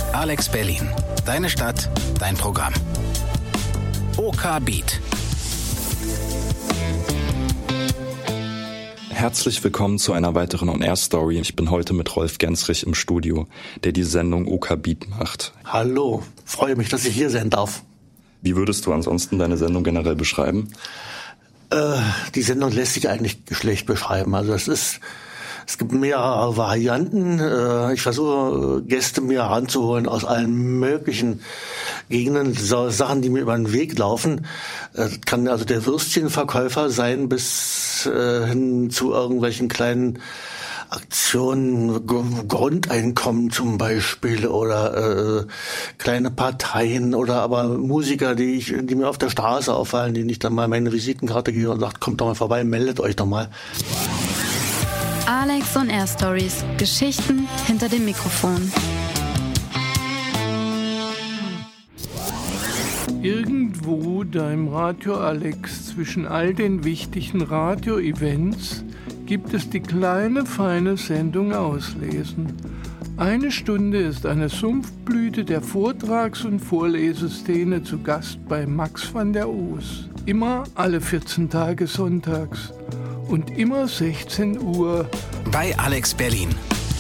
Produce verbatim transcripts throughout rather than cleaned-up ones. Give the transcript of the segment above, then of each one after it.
Alex Berlin. Deine Stadt, dein Programm. OK Beat. Herzlich willkommen zu einer weiteren On-Air-Story. Ich bin heute mit Rolf Gensrich im Studio, der die Sendung OK Beat macht. Hallo, freue mich, dass ich hier sein darf. Wie würdest du ansonsten deine Sendung generell beschreiben? Äh, die Sendung lässt sich eigentlich schlecht beschreiben. Also es ist, es gibt mehrere Varianten. Äh, ich versuche Gäste mir ranzuholen aus allen möglichen Gegenden, so Sachen, die mir über den Weg laufen. Äh, kann also der Würstchenverkäufer sein bis äh, hin zu irgendwelchen kleinen Aktionen, Grundeinkommen zum Beispiel oder äh, kleine Parteien oder aber Musiker, die ich, die mir auf der Straße auffallen, denen ich dann mal meine Visitenkarte gebe und sagt, kommt doch mal vorbei, meldet euch doch mal. Alex on Air Stories. Geschichten hinter dem Mikrofon. Irgendwo da im Radio Alex zwischen all den wichtigen Radio-Events gibt es die kleine, feine Sendung Auslesen. Eine Stunde ist eine Sumpfblüte der Vortrags- und Vorleseszene zu Gast bei Max van der Oos. Immer alle vierzehn Tage sonntags und immer sechzehn Uhr. Bei Alex Berlin.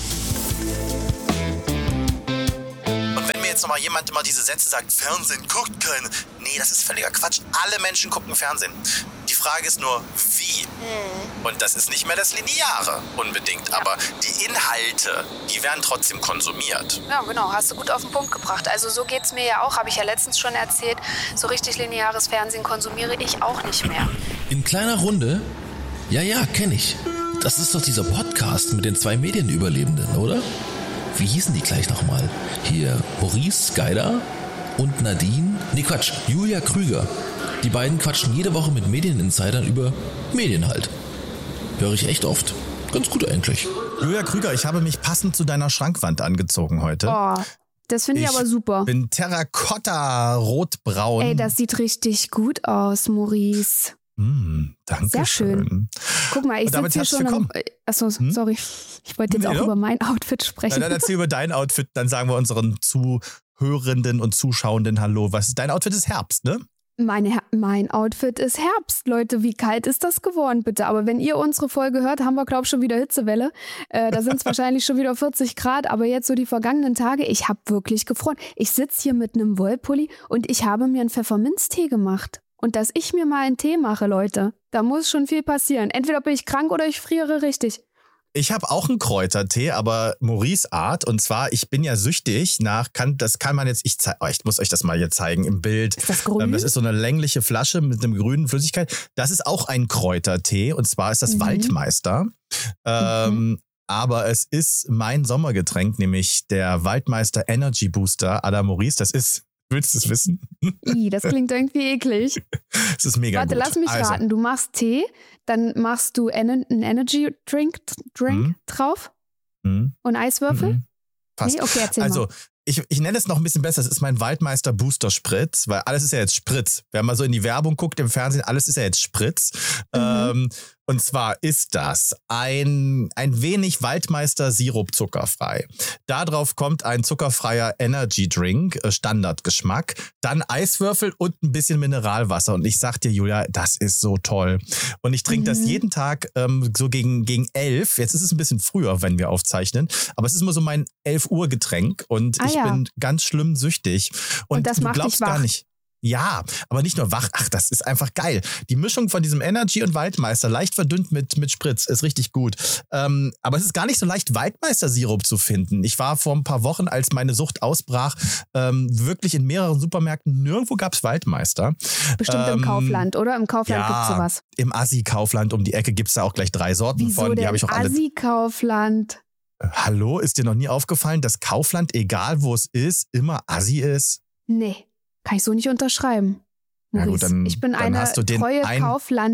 Und wenn mir jetzt nochmal jemand immer diese Sätze sagt, Fernsehen guckt keine. Nee, das ist völliger Quatsch. Alle Menschen gucken Fernsehen. Die Frage ist nur, wie? Mhm. Und das ist nicht mehr das Lineare unbedingt, ja. Aber die Inhalte, die werden trotzdem konsumiert. Ja, genau, hast du gut auf den Punkt gebracht. Also so geht's mir ja auch, habe ich ja letztens schon erzählt. So richtig lineares Fernsehen konsumiere ich auch nicht mehr. In kleiner Runde? Ja, ja, kenne ich. Das ist doch dieser Podcast mit den zwei Medienüberlebenden, oder? Wie hießen die gleich nochmal? Hier Maurice Geider und Nadine, nee Quatsch, Julia Krüger. Die beiden quatschen jede Woche mit Medieninsidern über Medien halt. Höre ich echt oft. Ganz gut eigentlich. Julia Krüger, ich habe mich passend zu deiner Schrankwand angezogen heute. Oh, das finde ich, ich aber super. Ich bin Terrakotta rotbraun. Ey, das sieht richtig gut aus, Maurice. Mm, danke Sehr schön. schön. Guck mal, ich sitze hier schon am, Achso, hm? sorry. Ich wollte jetzt nee, auch no? über mein Outfit sprechen. Na, dann erzähl über dein Outfit, dann sagen wir unseren Zuhörenden und Zuschauenden Hallo. Was ist dein Outfit? Ist Herbst, ne? Meine, mein Outfit ist Herbst, Leute. Wie kalt ist das geworden, bitte? Aber wenn ihr unsere Folge hört, haben wir, glaube ich, schon wieder Hitzewelle. Äh, da sind es wahrscheinlich schon wieder vierzig Grad. Aber jetzt so die vergangenen Tage, ich habe wirklich gefroren. Ich sitze hier mit einem Wollpulli und ich habe mir einen Pfefferminztee gemacht. Und dass ich mir mal einen Tee mache, Leute, da muss schon viel passieren. Entweder bin ich krank oder ich friere richtig. Ich habe auch einen Kräutertee, aber Maurice Art. Und zwar, ich bin ja süchtig nach, kann, das kann man jetzt, ich, zeig, oh, ich muss euch das mal hier zeigen im Bild. Ist das grün? Das ist so eine längliche Flasche mit einem grünen Flüssigkeit. Das ist auch ein Kräutertee und zwar ist das mhm. Waldmeister. Ähm, mhm. Aber es ist mein Sommergetränk, nämlich der Waldmeister Energy Booster à la Maurice. Das ist... Willst du es wissen? I, das klingt irgendwie eklig. Das ist mega Warte, gut. lass mich also. raten. Du machst Tee, dann machst du einen Energy Drink, Drink hm. drauf hm. und Eiswürfel? Hm. Fast. Nee? Okay, erzähl also, mal. Ich, ich nenne es noch ein bisschen besser. Es ist mein Waldmeister Booster Spritz, weil alles ist ja jetzt Spritz. Wenn man so in die Werbung guckt im Fernsehen, alles ist ja jetzt Spritz. Mhm. Ähm, und zwar ist das ein, ein wenig Waldmeister Sirup zuckerfrei. Darauf kommt ein zuckerfreier Energy Drink, Standardgeschmack. Dann Eiswürfel und ein bisschen Mineralwasser. Und ich sag dir, Julia, das ist so toll. Und ich trinke mhm. das jeden Tag ähm, so gegen, gegen elf. Jetzt ist es ein bisschen früher, wenn wir aufzeichnen. Aber es ist immer so mein elf Uhr Getränk. Und ah, ich ja. bin ganz schlimm süchtig. Und, und das du macht glaubst dich wach. gar nicht. Ja, aber nicht nur wach. Ach, das ist einfach geil. Die Mischung von diesem Energy und Waldmeister, leicht verdünnt mit, mit Spritz, ist richtig gut. Ähm, aber es ist gar nicht so leicht, Waldmeister-Sirup zu finden. Ich war vor ein paar Wochen, als meine Sucht ausbrach, ähm, wirklich in mehreren Supermärkten. Nirgendwo gab es Waldmeister. Bestimmt ähm, im Kaufland, oder? Im Kaufland ja, gibt es sowas. Im Assi-Kaufland um die Ecke gibt es da auch gleich drei Sorten Wieso von. Die denn habe ich auch alle. Assi-Kaufland? Hallo, ist dir noch nie aufgefallen, dass Kaufland, egal wo es ist, immer Assi ist? Nee, kann ich so nicht unterschreiben. Maurice, gut, dann, ich bin dann eine hast du den treue ein,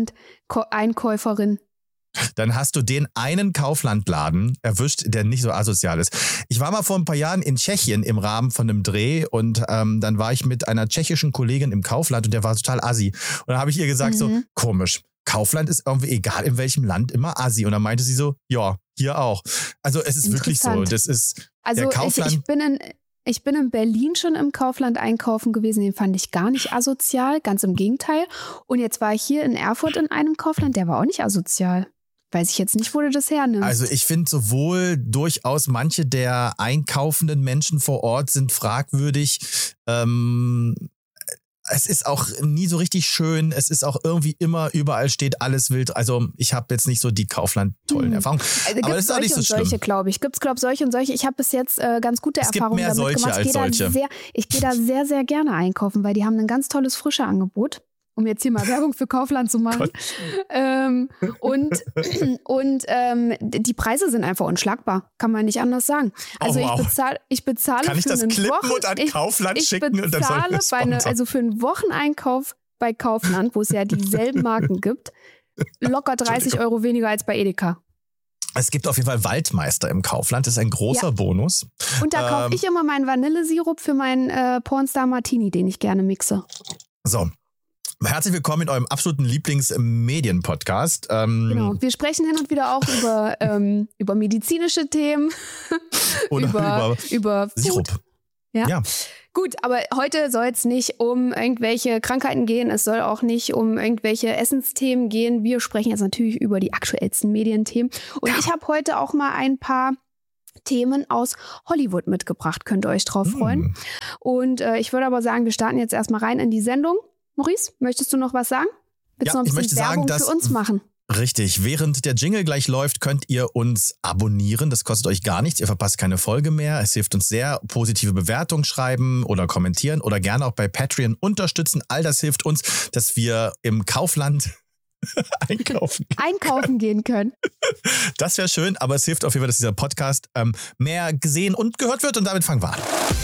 Kaufland-Einkäuferin. Dann hast du den einen Kauflandladen erwischt, der nicht so asozial ist. Ich war mal vor ein paar Jahren in Tschechien im Rahmen von einem Dreh und ähm, dann war ich mit einer tschechischen Kollegin im Kaufland und der war total assi. Und dann habe ich ihr gesagt, mhm. so komisch, Kaufland ist irgendwie egal in welchem Land immer assi. Und dann meinte sie so, ja, hier auch. Also es ist wirklich so. Das ist also der Kaufland. Ich, ich bin in Ich bin in Berlin schon im Kaufland einkaufen gewesen, den fand ich gar nicht asozial, ganz im Gegenteil. Und jetzt war ich hier in Erfurt in einem Kaufland, der war auch nicht asozial. Weiß ich jetzt nicht, wo du das hernimmst. Also ich finde sowohl durchaus manche der einkaufenden Menschen vor Ort sind fragwürdig. Ähm, es ist auch nie so richtig schön. Es ist auch irgendwie immer, überall steht alles wild. Also ich habe jetzt nicht so die Kaufland-tollen hm. Erfahrungen. Also aber das ist auch nicht so schlimm. Solche, glaube ich. Gibt es, glaube ich, solche und solche. Ich habe bis jetzt äh, ganz gute es Erfahrungen gibt mehr damit solche gemacht. Ich als solche. Sehr, ich gehe da sehr, sehr gerne einkaufen, weil die haben ein ganz tolles Frische-Angebot. Um jetzt hier mal Werbung für Kaufland zu machen. ähm, und und ähm, die Preise sind einfach unschlagbar. Kann man nicht anders sagen. Also oh, wow. ich bezahle ich bezahle Kann ich für das einen klippen Wochen, und an ich, Kaufland ich schicken? Und dann bezahle bei eine, also für einen Wocheneinkauf bei Kaufland, wo es ja dieselben Marken gibt, locker dreißig Euro weniger als bei Edeka. Es gibt auf jeden Fall Waldmeister im Kaufland. Das ist ein großer ja. Bonus. Und da kaufe ähm, ich immer meinen Vanillesirup für meinen äh, Pornstar Martini, den ich gerne mixe. So. Herzlich willkommen in eurem absoluten Lieblingsmedien-Podcast. Ähm, genau, wir sprechen hin und wieder auch über, ähm, über medizinische Themen. Oder über, über, über Sirup. Ja. ja. Gut, aber heute soll es nicht um irgendwelche Krankheiten gehen. Es soll auch nicht um irgendwelche Essensthemen gehen. Wir sprechen jetzt natürlich über die aktuellsten Medienthemen. Und ja. ich habe heute auch mal ein paar Themen aus Hollywood mitgebracht. Könnt ihr euch drauf freuen. Mm. Und äh, ich würde aber sagen, wir starten jetzt erstmal rein in die Sendung. Maurice, möchtest du noch was sagen? Willst ja, du noch ein bisschen Werbung sagen, für uns machen? Richtig. Während der Jingle gleich läuft, könnt ihr uns abonnieren. Das kostet euch gar nichts. Ihr verpasst keine Folge mehr. Es hilft uns sehr. Positive Bewertungen schreiben oder kommentieren oder gerne auch bei Patreon unterstützen. All das hilft uns, dass wir im Kaufland einkaufen. einkaufen gehen können. Das wäre schön, aber es hilft auf jeden Fall, dass dieser Podcast ähm, mehr gesehen und gehört wird. Und damit fangen wir an.